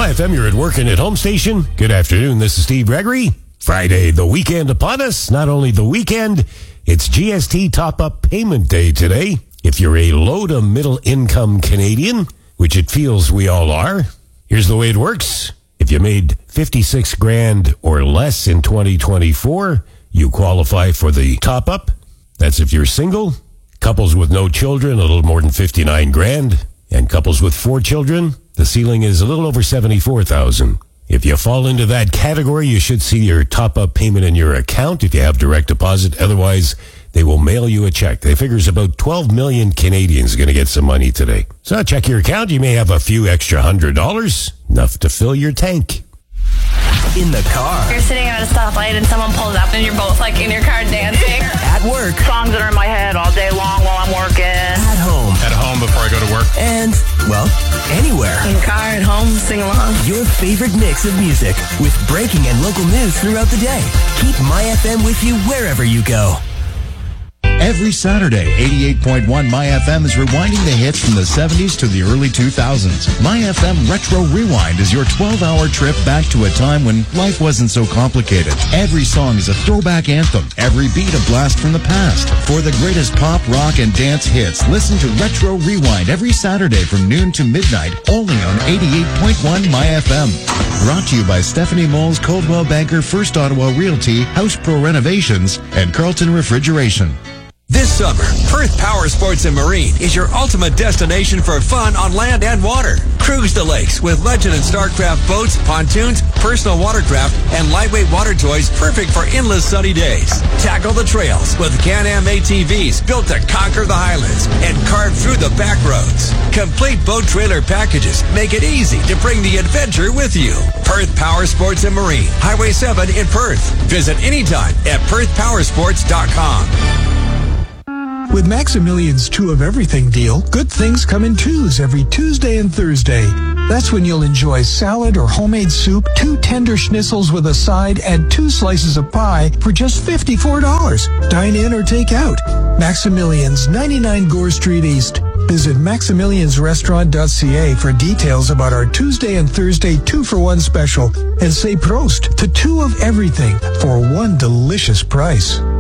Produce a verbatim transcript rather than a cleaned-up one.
Y F M, you're at work and at home station. Good afternoon, this is Steve Gregory. Friday, the weekend upon us. Not only the weekend, it's G S T top-up payment day today. If you're a low to middle income Canadian, which it feels we all are, here's the way it works. If you made fifty-six grand or less in twenty twenty-four, you qualify for the top-up. That's if you're single. Couples with no children, a little more than fifty-nine grand. And couples with four children, the ceiling is a little over seventy-four thousand. If you fall into that category, you should see your top-up payment in your account if you have direct deposit. Otherwise, they will mail you a check. They figures about twelve million Canadians are going to get some money today. So check your account. You may have a few extra hundred dollars, enough to fill your tank. In the car. You're sitting at a stoplight and someone pulls up and you're both like in your car dancing. At work. Songs that are in my head all day long while I'm working. At home. At home before I go to work. And, well, anywhere. In the car, at home, sing along. Your favorite mix of music with breaking and local news throughout the day. Keep My F M with you wherever you go. Every Saturday, eighty-eight point one My F M is rewinding the hits from the seventies to the early two thousands. My F M Retro Rewind is your twelve-hour trip back to a time when life wasn't so complicated. Every song is a throwback anthem, every beat a blast from the past. For the greatest pop, rock, and dance hits, listen to Retro Rewind every Saturday from noon to midnight, only on eighty-eight point one My F M. Brought to you by Stephanie Moles, Coldwell Banker, First Ottawa Realty, House Pro Renovations, and Carlton Refrigeration. This summer, Perth Power Sports and Marine is your ultimate destination for fun on land and water. Cruise the lakes with Legend and Starcraft boats, pontoons, personal watercraft, and lightweight water toys perfect for endless sunny days. Tackle the trails with Can-Am A T Vs built to conquer the highlands and carve through the back roads. Complete boat trailer packages make it easy to bring the adventure with you. Perth Power Sports and Marine, Highway seven in Perth. Visit anytime at perth power sports dot com. With Maximilian's Two of Everything deal, good things come in twos every Tuesday and Thursday. That's when you'll enjoy salad or homemade soup, two tender schnitzels with a side, and two slices of pie for just fifty-four dollars. Dine in or take out. Maximilian's, ninety-nine Gore Street East. Visit maximilians restaurant dot c a for details about our Tuesday and Thursday two-for-one special. And say Prost to Two of Everything for one delicious price.